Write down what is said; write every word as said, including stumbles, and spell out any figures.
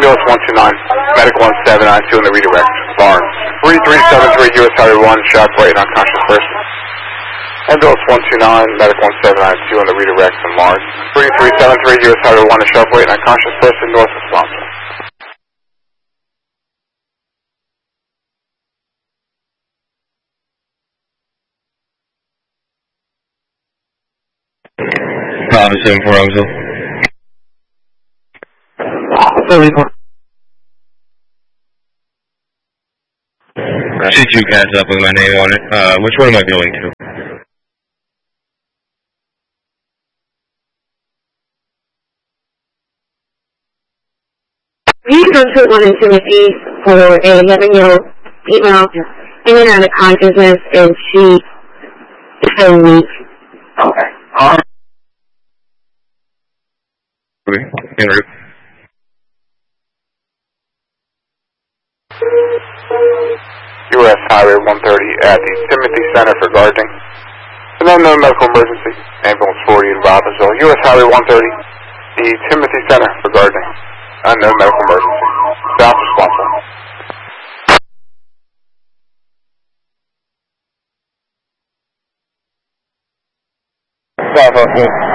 Ambulance one two nine, Medic one seven nine two on the redirect. Lawrence, three three seven three, U S Highway one, shock right, unconscious person. Ambulance one two nine, Medic one seven nine two on the redirect from Lawrence. three three seven three, U S Highway one, sharp right, unconscious person, north of Swanson. Bravo seven four, Roseville. I see two cats up with my name on it. Uh, which one am I going to? You come to one in Timothy for a eleven-year-old female in and out of consciousness, and she is so weak. Okay. Alright. En route. U S Highway one thirty at the Timothy Center for guarding. An unknown medical emergency. Ambulance forty in Robbinsville. U S Highway one thirty, the Timothy Center for guarding. Unknown medical emergency. South responsible. Bravo,